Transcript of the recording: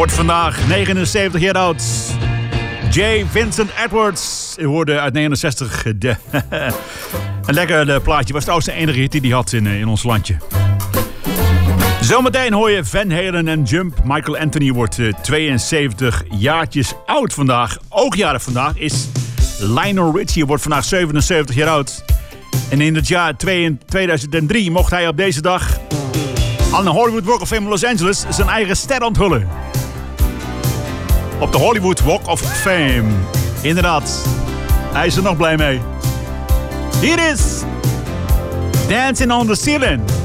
Wordt vandaag 79 jaar oud. J. Vincent Edwards. U hoorde uit 69. Een lekker plaatje. Was trouwens de enige hit die hij had in ons landje. Zometeen hoor je Van Halen en Jump. Michael Anthony wordt 72 jaartjes oud vandaag. Ook jarig vandaag is Lionel Richie. Wordt vandaag 77 jaar oud. En in het jaar 2003 mocht hij op deze dag aan de Hollywood Walk of Fame in Los Angeles zijn eigen ster onthullen. Op de Hollywood Walk of Fame. Inderdaad, hij is er nog blij mee. Hier is Dancing on the Ceiling.